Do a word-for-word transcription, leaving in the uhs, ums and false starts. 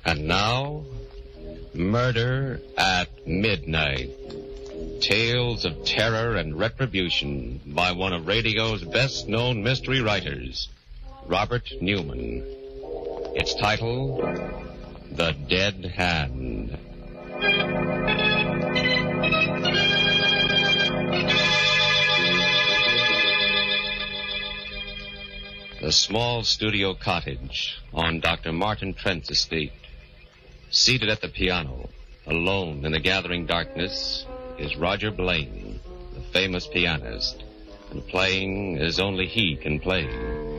And now, Murder at Midnight. Tales of terror and retribution by one of radio's best-known mystery writers, Robert Newman. Its title, The Dead Hand. The small studio cottage on Doctor Martin Trent's estate. Seated at the piano, alone in the gathering darkness, is Roger Blaine, the famous pianist, and playing as only he can play.